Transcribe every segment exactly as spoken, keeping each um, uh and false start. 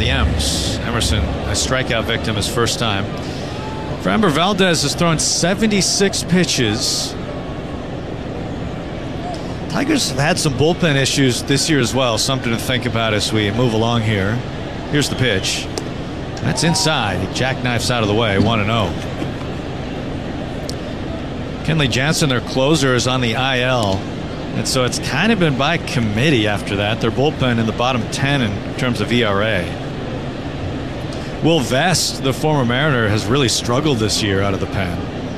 the M's. Emerson, a strikeout victim his first time. Framber Valdez has thrown seventy-six pitches. Tigers have had some bullpen issues this year as well. Something to think about as we move along here. Here's the pitch. That's inside. He jackknifes out of the way. one and oh. Kenley Jansen, their closer, is on the I L. And so it's kind of been by committee after that. Their bullpen in the bottom ten in terms of E R A. Will Vest, the former Mariner, has really struggled this year out of the pen.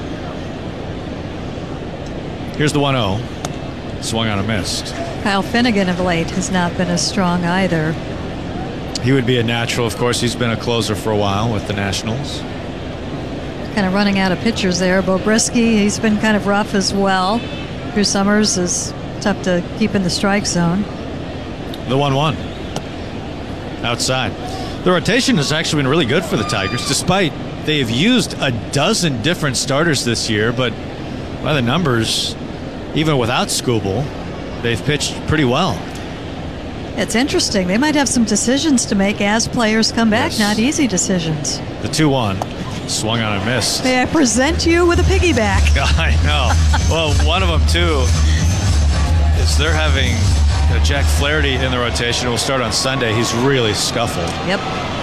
Here's the one oh. Swung on and missed. Kyle Finnegan of late has not been as strong either. He would be a natural. Of course, he's been a closer for a while with the Nationals. Kind of running out of pitchers there. Bo Brisky, he's been kind of rough as well. Drew Summers is tough to keep in the strike zone. The one one. Outside. The rotation has actually been really good for the Tigers, despite they have used a dozen different starters this year, but by the numbers, even without Skubal, they've pitched pretty well. It's interesting. They might have some decisions to make as players come back. Yes. Not easy decisions. The two one. Swung on and missed. May I present you with a piggyback? I know. Well, one of them, too, is they're having uh, Jack Flaherty in the rotation. Will start on Sunday. He's really scuffled. Yep.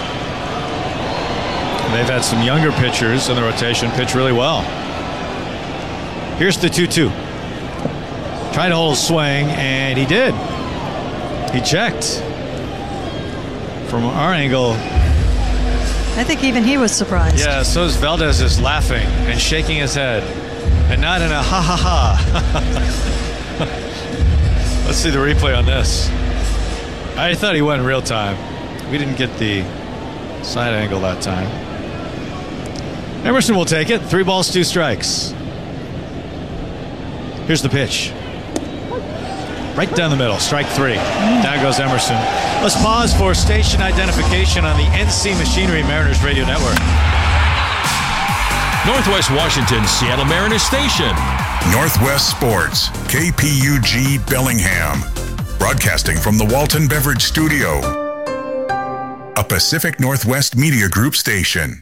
They've had some younger pitchers in the rotation pitch really well. Here's the two two. Tried to hold a swing, and he did. He checked. From our angle, I think even he was surprised. Yeah, so is Valdez is laughing and shaking his head. And not in a ha ha ha. Let's see the replay on this. I thought he went in real time. We didn't get the side angle that time. Emerson will take it. Three balls, two strikes. Here's the pitch. Right down the middle, strike three. Down goes Emerson. Let's pause for station identification on the N C Machinery Mariners Radio Network. Northwest Washington's Seattle Mariners Station. Northwest Sports, K P U G Bellingham. Broadcasting from the Walton Beverage Studio. A Pacific Northwest Media Group station.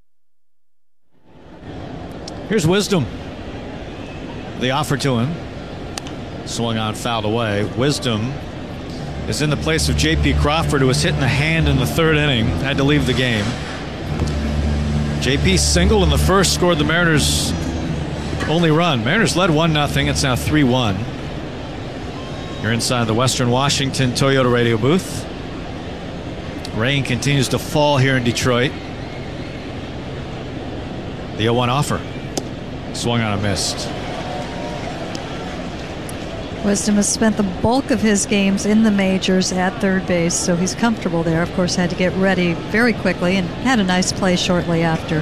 Here's Wisdom. The offer to him. Swung on, fouled away. Wisdom is in the place of J P Crawford, who was hit in the hand in the third inning. Had to leave the game. J P singled in the first, scored the Mariners' only run. Mariners led one nothing. It's now three one. You're inside the Western Washington Toyota radio booth. Rain continues to fall here in Detroit. The oh one offer. Swung on and missed. Wisdom has spent the bulk of his games in the majors at third base, so he's comfortable there. Of course, had to get ready very quickly and had a nice play shortly after.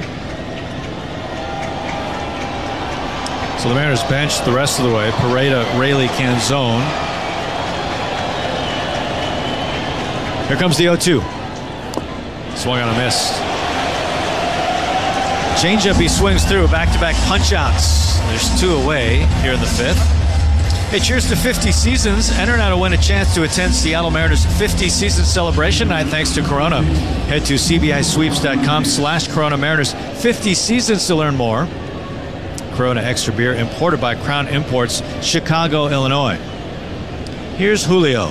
So the Mariners bench the rest of the way. Pareda, Raley, Canzone. Here comes the oh two. Swung on a miss. Changeup he swings through. Back-to-back punch-outs. There's two away here in the fifth. Hey, cheers to fifty seasons. Enter now to win a chance to attend Seattle Mariners' fifty season celebration night thanks to Corona. Head to cbisweeps.com slash Corona Mariners. fifty seasons to learn more. Corona Extra Beer, imported by Crown Imports, Chicago, Illinois. Here's Julio.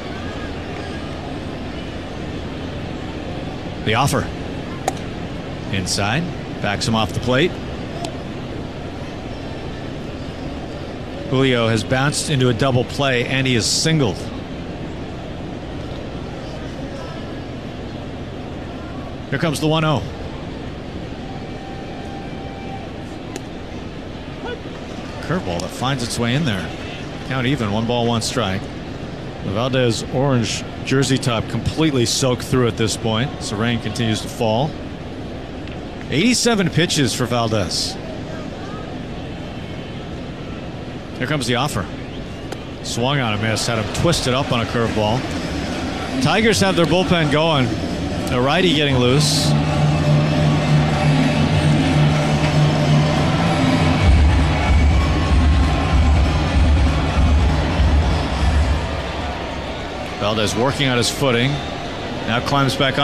The offer. Inside. Backs him off the plate. Julio has bounced into a double play, and he is singled. Here comes the one oh. Curveball that finds its way in there. Count even, one ball, one strike. The Valdez orange jersey top completely soaked through at this point, so rain continues to fall. eighty-seven pitches for Valdez. Here comes the offer. Swung on a miss, had him twisted up on a curveball. Tigers have their bullpen going. A righty getting loose. Valdez working on his footing. Now climbs back on.